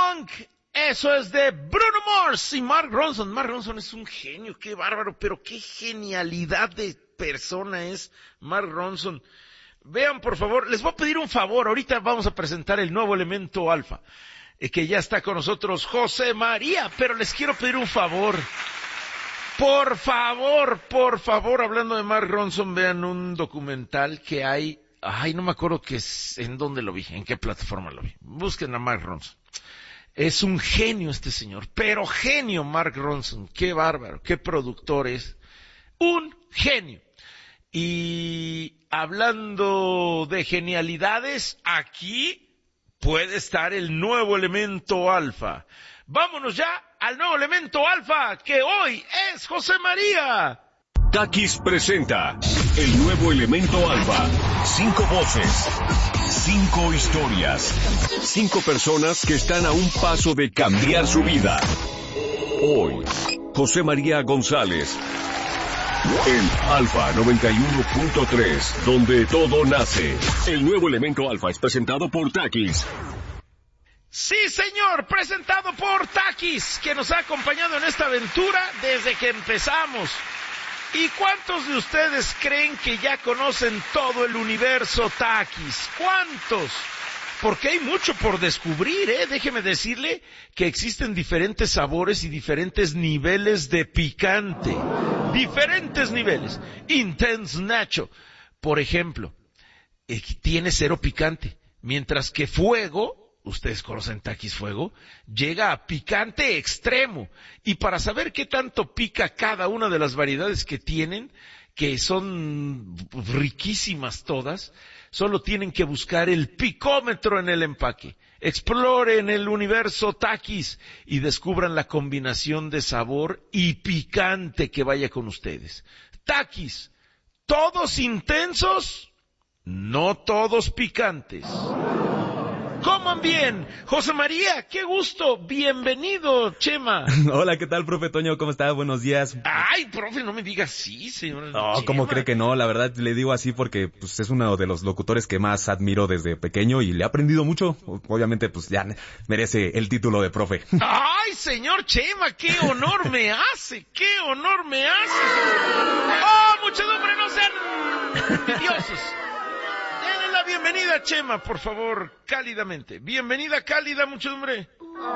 Funk. Eso es de Bruno Mars y Mark Ronson. Mark Ronson es un genio, qué bárbaro, pero qué genialidad de persona es Mark Ronson. Vean, por favor, les voy a pedir un favor. Ahorita vamos a presentar el nuevo elemento alfa, que ya está con nosotros José María, pero les quiero pedir un favor. Por favor, hablando de Mark Ronson, vean un documental que hay. Ay, no me acuerdo en dónde lo vi, en qué plataforma lo vi. Busquen a Mark Ronson. Es un genio este señor, pero genio Mark Ronson. Qué bárbaro, qué productor es. Un genio. Y hablando de genialidades, aquí puede estar el nuevo elemento alfa. Vámonos ya al nuevo elemento alfa, que hoy es José María. Takis presenta el nuevo elemento alfa. 5 voces, 5 historias, 5 personas que están a un paso de cambiar su vida. Hoy, José María González. En Alfa 91.3, donde todo nace. El nuevo elemento alfa es presentado por Takis. Sí, señor, presentado por Takis, que nos ha acompañado en esta aventura desde que empezamos. ¿Y cuántos de ustedes creen que ya conocen todo el universo Takis? ¿Cuántos? Porque hay mucho por descubrir, Déjeme decirle que existen diferentes sabores y diferentes niveles de picante. Diferentes niveles. Intense Nacho, por ejemplo, tiene 0 picante. Mientras que Fuego, ustedes conocen Takis Fuego, llega a picante extremo. Y para saber qué tanto pica cada una de las variedades que tienen, que son riquísimas todas, solo tienen que buscar el picómetro en el empaque. Exploren el universo Takis y descubran la combinación de sabor y picante que vaya con ustedes. Takis, todos intensos, no todos picantes. ¡Coman bien! José María, qué gusto, bienvenido, Chema. Hola, ¿qué tal, profe Toño? ¿Cómo está? Buenos días. Ay, profe, no me digas sí, señor. No, Chema. ¿cómo cree que no? La verdad le digo así porque pues es uno de los locutores que más admiro desde pequeño y le he aprendido mucho. Obviamente, pues ya merece el título de profe. Ay, señor Chema, qué honor me hace, qué honor me hace. ¡Oh, muchedumbre, no sean envidiosos! Denle la bienvenida, Chema, por favor, cálidamente. Bienvenida cálida, muchedumbre.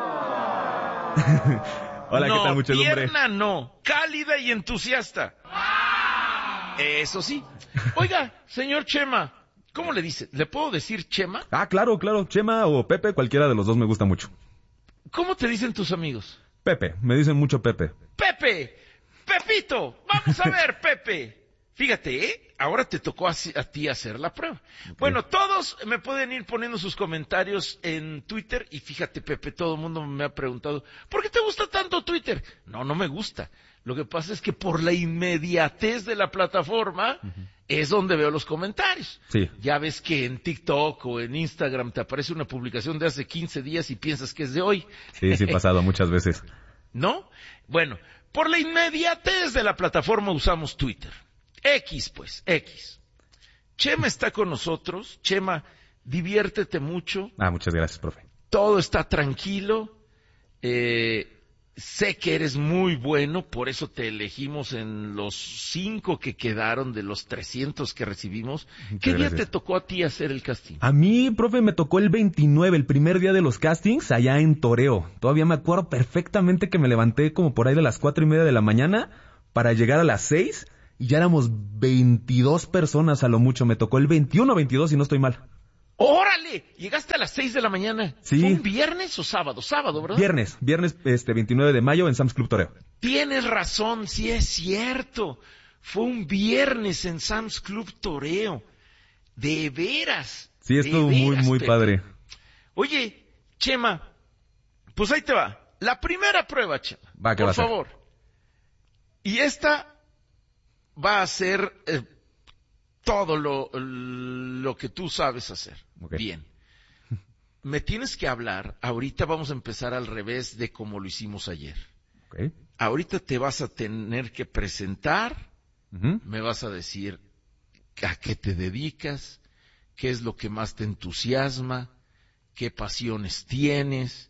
Hola, ¿qué tal, muchedumbre? Tierna no, cálida y entusiasta. Eso sí. Oiga, señor Chema, ¿cómo le dice? ¿Le puedo decir Chema? Ah, claro, Chema o Pepe, cualquiera de los dos me gusta mucho. ¿Cómo te dicen tus amigos? Pepe, me dicen mucho Pepe. Pepe, Pepito, vamos a ver, Pepe. Fíjate, ahora te tocó a ti hacer la prueba. Okay. Bueno, todos me pueden ir poniendo sus comentarios en Twitter y fíjate, Pepe, todo el mundo me ha preguntado, ¿por qué te gusta tanto Twitter? No me gusta. Lo que pasa es que por la inmediatez de la plataforma es donde veo los comentarios. Sí. Ya ves que en TikTok o en Instagram te aparece una publicación de hace 15 días y piensas que es de hoy. Sí, pasado muchas veces. ¿No? Bueno, por la inmediatez de la plataforma usamos Twitter. X. Chema está con nosotros. Chema, diviértete mucho. Muchas gracias, profe. Todo está tranquilo. Sé que eres muy bueno, por eso te elegimos en los 5 que quedaron de los 300 que recibimos. ¿Qué día te tocó a ti hacer el casting? A mí, profe, me tocó el 29, el primer día de los castings, allá en Toreo. Todavía me acuerdo perfectamente que me levanté como por ahí de las 4:30 de la mañana para llegar a las 6. Y ya éramos 22 personas a lo mucho. Me tocó el 21, 22 si no estoy mal. ¡Órale! ¿Llegaste a las 6 de la mañana? Sí. ¿Fue un viernes o sábado? Sábado, ¿verdad? Viernes 29 de mayo en Sam's Club Toreo. Tienes razón, sí es cierto. Fue un viernes en Sam's Club Toreo. De veras. Sí, estuvo muy Pepe. padre. Oye, Chema, pues ahí te va. La primera prueba, Chema. Por favor. Y esta va a ser todo lo que tú sabes hacer. Okay. Bien. Me tienes que hablar, ahorita vamos a empezar al revés de como lo hicimos ayer. Okay. Ahorita te vas a tener que presentar, me vas a decir a qué te dedicas, qué es lo que más te entusiasma, qué pasiones tienes,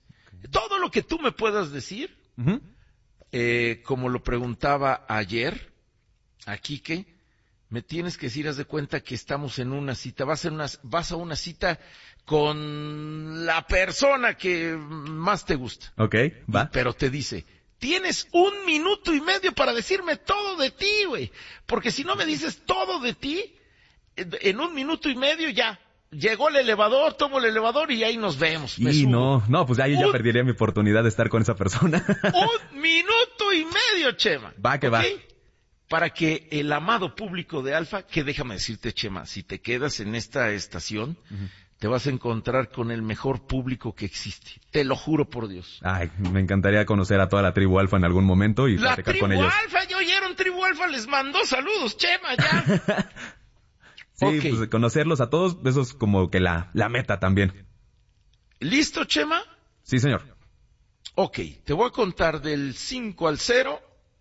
Todo lo que tú me puedas decir, como lo preguntaba ayer a Quique, me tienes que decir, haz de cuenta que estamos en una cita, vas a una cita con la persona que más te gusta. Ok, va. Pero te dice, tienes 1 minuto y medio para decirme todo de ti, güey. Porque si no me dices todo de ti, en 1 minuto y medio ya. Llegó el elevador, tomo el elevador y ahí nos vemos. Y no, pues ahí ya perdería mi oportunidad de estar con esa persona. 1 minuto y medio, Chema. Va que va. Para que el amado público de Alfa, que déjame decirte, Chema, si te quedas en esta estación, te vas a encontrar con el mejor público que existe. Te lo juro por Dios. Ay, me encantaría conocer a toda la tribu Alfa en algún momento y platicar con ellos. La tribu Alfa, ya oyeron, tribu Alfa les mandó saludos, Chema, ya. Sí, pues conocerlos a todos, eso es como que la meta también. ¿Listo, Chema? Sí, señor. Ok, te voy a contar del 5 al 0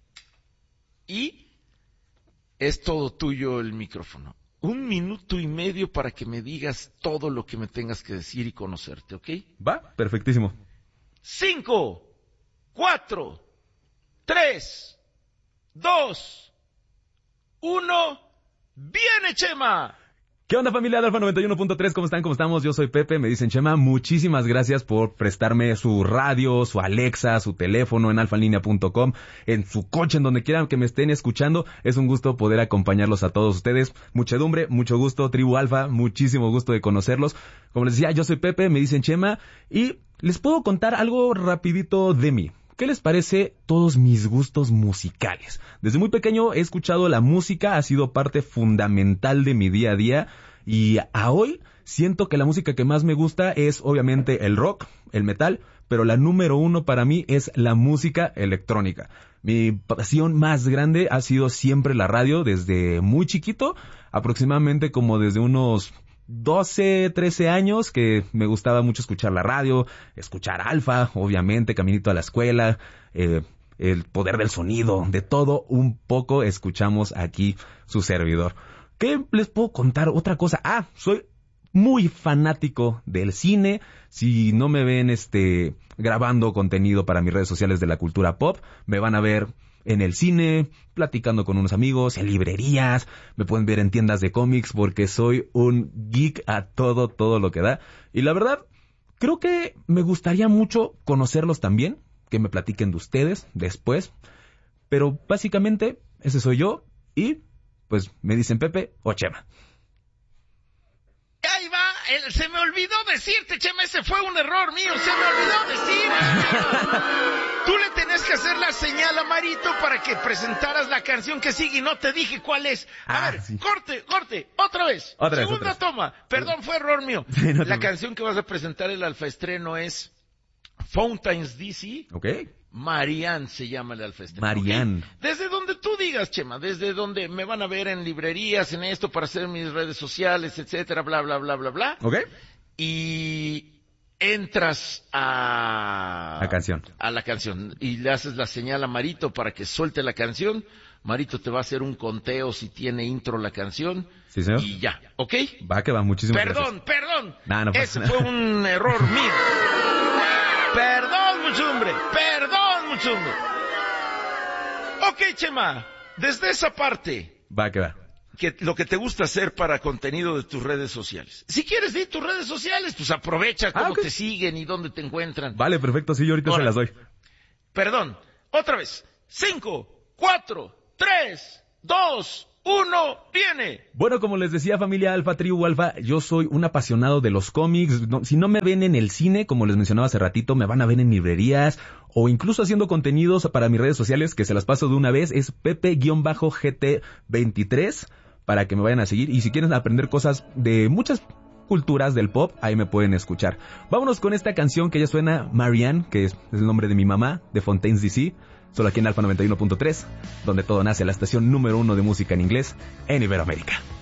y es todo tuyo el micrófono. 1 minuto y medio para que me digas todo lo que me tengas que decir y conocerte, ¿ok? Va, perfectísimo. 5, 4, 3, 2, 1... ¡Viene, Chema! ¿Qué onda, familia de Alfa 91.3? ¿Cómo están? ¿Cómo estamos? Yo soy Pepe, me dicen Chema. Muchísimas gracias por prestarme su radio, su Alexa, su teléfono en alfalinea.com, en su coche, en donde quieran que me estén escuchando. Es un gusto poder acompañarlos a todos ustedes. Muchedumbre, mucho gusto, tribu Alfa, muchísimo gusto de conocerlos. Como les decía, yo soy Pepe, me dicen Chema, y les puedo contar algo rapidito de mí. ¿Qué les parece todos mis gustos musicales? Desde muy pequeño he escuchado la música, ha sido parte fundamental de mi día a día y a hoy siento que la música que más me gusta es obviamente el rock, el metal, pero la número 1 para mí es la música electrónica. Mi pasión más grande ha sido siempre la radio desde muy chiquito, aproximadamente como desde unos 12, 13 años que me gustaba mucho escuchar la radio, escuchar Alfa, obviamente, caminito a la escuela, el poder del sonido, de todo un poco escuchamos aquí su servidor. ¿Qué les puedo contar? Otra cosa. Soy muy fanático del cine. Si no me ven grabando contenido para mis redes sociales de la cultura pop, me van a ver en el cine, platicando con unos amigos, en librerías, me pueden ver en tiendas de cómics porque soy un geek a todo lo que da. Y la verdad, creo que me gustaría mucho conocerlos también, que me platiquen de ustedes después. Pero básicamente, ese soy yo y pues me dicen Pepe o Chema. Ahí va, se me olvidó decirte, Chema, ese fue un error mío, se me olvidó decirte. Tú le tenés que hacer la señal a Marito para que presentaras la canción que sigue y no te dije cuál es. A ver, sí. corte, otra vez. Segunda toma. Perdón, fue error mío. Sí, la canción que vas a presentar el Alfa Estreno es Fountains DC. Ok. Marianne se llama el Alfa Estreno. Marianne. ¿Okay? Desde donde tú digas, Chema, desde donde me van a ver en librerías, en esto, para hacer mis redes sociales, etcétera, bla, bla, bla, bla, bla. Ok. Y entras a la canción y le haces la señal a Marito para que suelte la canción. Marito te va a hacer un conteo si tiene intro la canción. Sí, señor. Y ya, ¿ok? Va que va, muchísimas gracias. Perdón. No ese fue un error mío. Perdón, muchumbre. Ok, Chema, desde esa parte. Va que va. Que lo que te gusta hacer para contenido de tus redes sociales. Si quieres ir tus redes sociales, pues aprovecha cómo te siguen y dónde te encuentran. Vale, perfecto, sí, yo ahorita se las doy. Perdón, otra vez. 5, 4, 3, 2, 1, viene. Bueno, como les decía, familia Alfa, tribu Alfa, yo soy un apasionado de los cómics. Si no me ven en el cine, como les mencionaba hace ratito, me van a ver en librerías o incluso haciendo contenidos para mis redes sociales, que se las paso de una vez. Es Pepe-GT23 para que me vayan a seguir. Y si quieren aprender cosas de muchas culturas del pop, ahí me pueden escuchar. Vámonos con esta canción que ya suena, Marianne, que es el nombre de mi mamá, de Fountains DC. Solo aquí en Alfa 91.3, donde todo nace, la estación número 1 de música en inglés en Iberoamérica.